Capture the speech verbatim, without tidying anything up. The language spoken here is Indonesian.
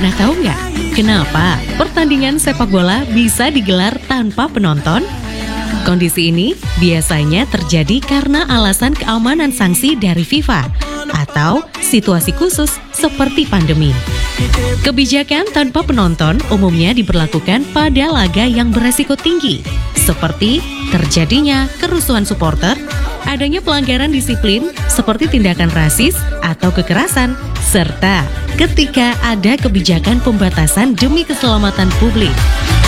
Pernah tahu nggak kenapa pertandingan sepak bola bisa digelar tanpa penonton? Kondisi ini biasanya terjadi karena alasan keamanan sanksi dari FIFA atau situasi khusus seperti pandemi. Kebijakan tanpa penonton umumnya diberlakukan pada laga yang beresiko tinggi, seperti terjadinya kerusuhan supporter, adanya pelanggaran disiplin seperti tindakan rasis atau kekerasan, serta ketika ada kebijakan pembatasan demi keselamatan publik.